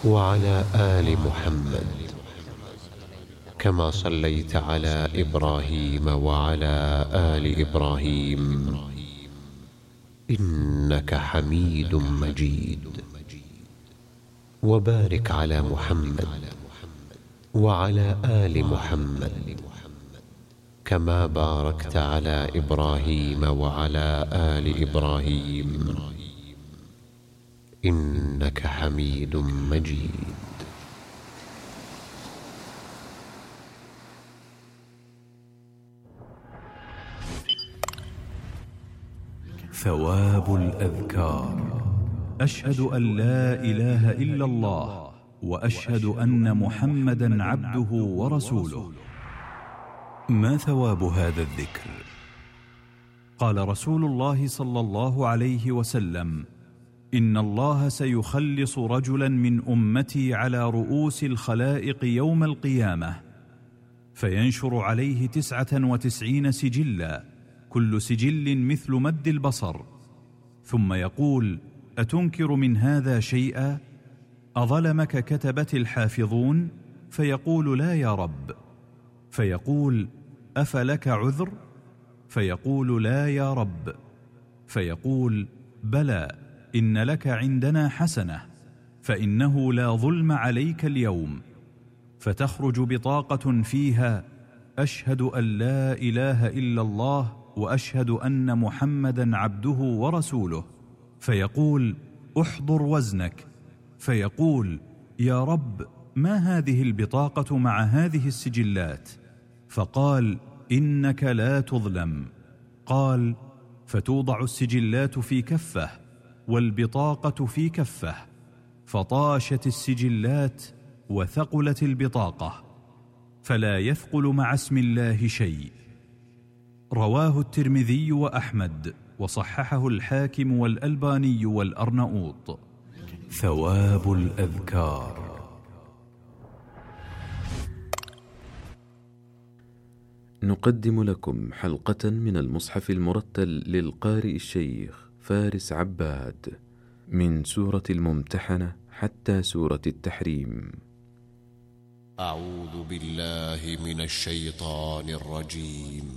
وعلى آل محمد كما صليت على إبراهيم وعلى آل إبراهيم إنك حميد مجيد. وبارك على محمد وعلى آل محمد كما باركت على إبراهيم وعلى آل إبراهيم إنك حميد مجيد. ثواب الأذكار. أشهد أن لا إله إلا الله وأشهد أن محمدا عبده ورسوله. ما ثواب هذا الذكر؟ قال رسول الله صلى الله عليه وسلم: إن الله سيخلص رجلا من أمتي على رؤوس الخلائق يوم القيامة، فينشر عليه 99 سجلا، كل سجل مثل مد البصر، ثم يقول: أتنكر من هذا شيئا؟ أظلمك كتبت الحافظون؟ فيقول: لا يا رب. فيقول: أفلك عذر؟ فيقول: لا يا رب. فيقول: بلى، إن لك عندنا حسنة، فإنه لا ظلم عليك اليوم. فتخرج بطاقة فيها: أشهد أن لا إله إلا الله وأشهد أن محمدا عبده ورسوله. فيقول: احضر وزنك. فيقول: يا رب، ما هذه البطاقة مع هذه السجلات؟ فقال: إنك لا تظلم. قال: فتوضع السجلات في كفة والبطاقة في كفة، فطاشت السجلات وثقلت البطاقة، فلا يثقل مع اسم الله شيء. رواه الترمذي وأحمد، وصححه الحاكم والألباني والأرنؤوط. ثواب الأذكار. نقدم لكم حلقة من المصحف المرتل للقارئ الشيخ فارس عباد، من سورة الممتحنة حتى سورة التحريم. أعوذ بالله من الشيطان الرجيم.